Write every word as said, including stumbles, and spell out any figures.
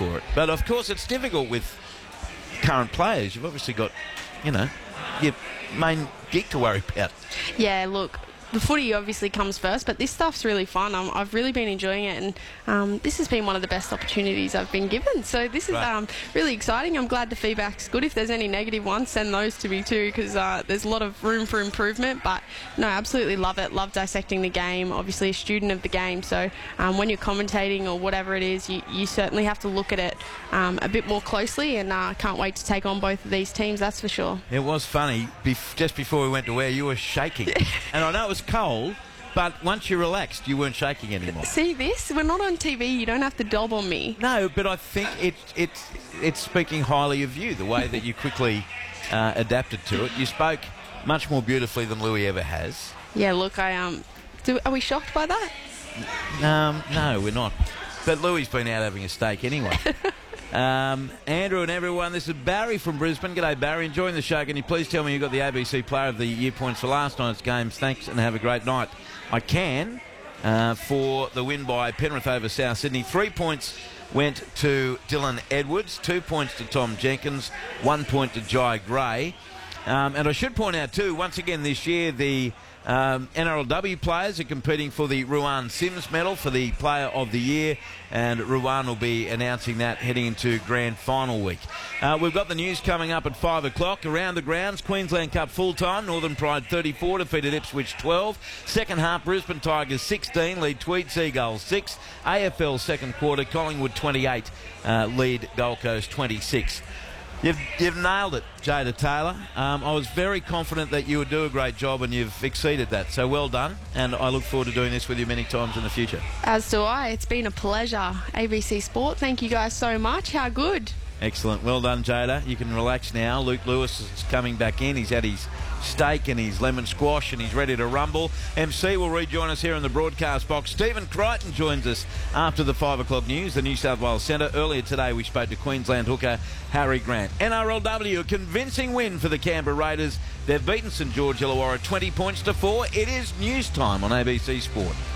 for it. But, of course, it's difficult with current players. You've obviously got, you know, your main geek to worry about. Yeah, look, the footy obviously comes first, but this stuff's really fun. Um, I've really been enjoying it, and um, this has been one of the best opportunities I've been given. So this is Right. um, really exciting. I'm glad the feedback's good. If there's any negative ones, send those to me too, because uh, there's a lot of room for improvement. But no, absolutely love it. Love dissecting the game. Obviously a student of the game, so um, when you're commentating or whatever it is, you, you certainly have to look at it um, a bit more closely, and I uh, can't wait to take on both of these teams, that's for sure. It was funny. Bef- just before we went to air, you were shaking. And I know it was cold, but once you relaxed, you weren't shaking anymore. See this? We're not on T V. You don't have to dob on me. No, but I think it, it, it's speaking highly of you, the way that you quickly uh, adapted to it. You spoke much more beautifully than Louis ever has. Yeah, look, I um, do, are we shocked by that? Um, no, we're not. But Louis been out having a steak anyway. Um, Andrew and everyone, this is Barry from Brisbane. G'day, Barry. Enjoying the show. Can you please tell me you got the A B C Player of the Year points for last night's games? Thanks and have a great night. I can uh, for the win by Penrith over South Sydney. Three points went to Dylan Edwards, two points to Tom Jenkins, one point to Jai Gray. Um, and I should point out too, once again this year, the Um, N R L W players are competing for the Ruan Sims medal for the Player of the Year, and Ruan will be announcing that heading into Grand Final week. Uh, we've got the news coming up at five o'clock. Around the grounds, Queensland Cup full-time, Northern Pride thirty-four, defeated Ipswich twelve. Second half, Brisbane Tigers sixteen, lead Tweed Seagulls six. A F L second quarter, Collingwood twenty-eight, uh, lead Gold Coast twenty-six. You've, you've nailed it, Jada Taylor. Um, I was very confident that you would do a great job, and you've exceeded that. So well done, and I look forward to doing this with you many times in the future. As do I. It's been a pleasure. A B C Sport, thank you guys so much. How good. Excellent. Well done, Jada. You can relax now. Luke Lewis is coming back in. He's had his steak and his lemon squash, and he's ready to rumble. M C will rejoin us here in the broadcast box. Stephen Crichton joins us after the five o'clock news, the New South Wales Centre. Earlier today, we spoke to Queensland hooker Harry Grant. N R L W, a convincing win for the Canberra Raiders. They've beaten St George Illawarra twenty points to four. It is news time on A B C Sport.